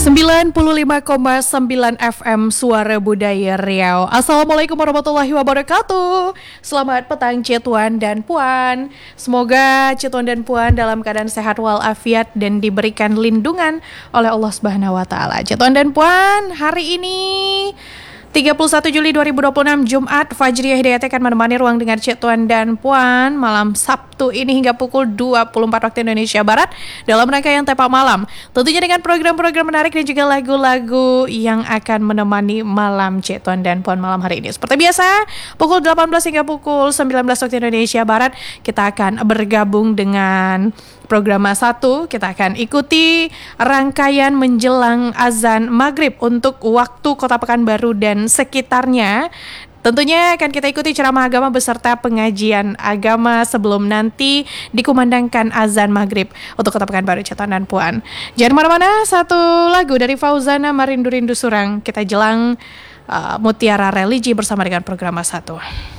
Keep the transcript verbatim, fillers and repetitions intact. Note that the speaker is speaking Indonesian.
sembilan puluh lima koma sembilan F M Suara Budaya Riau. Assalamualaikum warahmatullahi wabarakatuh. Selamat petang Cituan dan Puan. Semoga Cituan dan Puan dalam keadaan sehat walafiat dan diberikan lindungan oleh Allah Subhanahu wa taala. Cituan dan Puan, hari ini tiga puluh satu Juli dua ribu dua puluh enam Jumat, Fajriah Hidayat akan menemani ruang dengar Cituan dan Puan malam Sabtu ini hingga pukul dua puluh empat waktu Indonesia Barat dalam rangkaian Tepak Malam. Tentunya dengan program-program menarik dan juga lagu-lagu yang akan menemani malam Cituan dan Puan malam hari ini. Seperti biasa, pukul delapan belas hingga pukul sembilan belas waktu Indonesia Barat kita akan bergabung dengan program satu. Kita akan ikuti rangkaian menjelang azan maghrib untuk waktu Kota Pekanbaru dan sekitarnya. Tentunya akan kita ikuti ceramah agama beserta pengajian agama sebelum nanti dikumandangkan azan maghrib untuk Kota Pekanbaru, Cituan dan Puan. Jangan kemana-mana, satu lagu dari Fauzana Marindu Rindu Surang. Kita jelang uh, Mutiara Religi bersama dengan program satu.